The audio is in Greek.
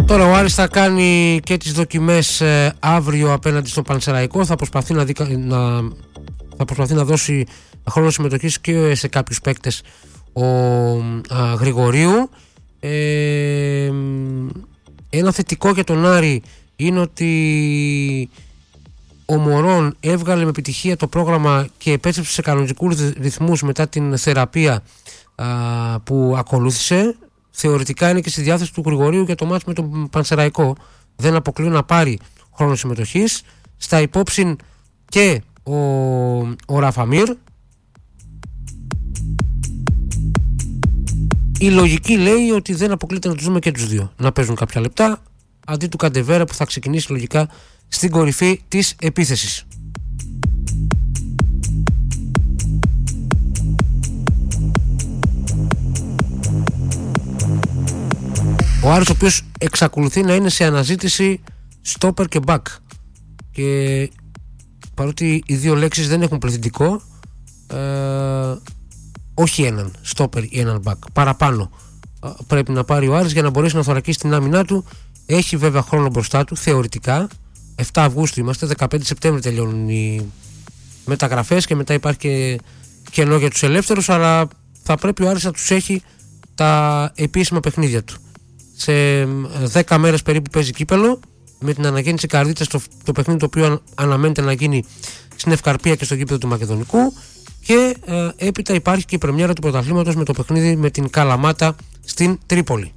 Τώρα ο Άρης θα κάνει και τις δοκιμές αύριο απέναντι στο Πανσεραϊκό. Θα προσπαθεί να δώσει χρόνο συμμετοχής και σε κάποιους παίκτες ο Γρηγορίου. Ένα θετικό για τον Άρη είναι ότι ο Μωρόν έβγαλε με επιτυχία το πρόγραμμα και επέστρεψε σε κανονικούς ρυθμούς μετά την θεραπεία που ακολούθησε. Θεωρητικά είναι και στη διάθεση του Γρηγορίου για το μάτς με τον Πανσεραϊκό. Δεν αποκλείω να πάρει χρόνο συμμετοχής. Στα υπόψη και ο Ραφαμίρ. Η λογική λέει ότι δεν αποκλείεται να τους δούμε και τους δύο να παίζουν κάποια λεπτά, αντί του Καντεβέρα που θα ξεκινήσει λογικά στην κορυφή της επίθεσης. Ο Άρης, ο οποίος εξακολουθεί να είναι σε αναζήτηση στόπερ και back, και παρότι οι δύο λέξεις δεν έχουν πληθυντικό, όχι έναν στόπερ ή έναν back, παραπάνω πρέπει να πάρει ο Άρης για να μπορέσει να θωρακίσει την άμυνά του. Έχει βέβαια χρόνο μπροστά του, θεωρητικά. 7 Αυγούστου είμαστε, 15 Σεπτέμβρη τελειώνουν οι μεταγραφές και μετά υπάρχει και κενό για τους ελεύθερους, αλλά θα πρέπει ο Άρης να τους έχει τα επίσημα παιχνίδια του. Σε 10 μέρες περίπου παίζει κύπελο, με την αναγέννηση Καρδίτσας, το παιχνίδι το οποίο αναμένεται να γίνει στην Ευκαρπία και στο γήπεδο του Μακεδονικού, και έπειτα υπάρχει και η πρεμιέρα του πρωταθλήματος με το παιχνίδι με την Καλαμάτα στην Τρίπολη.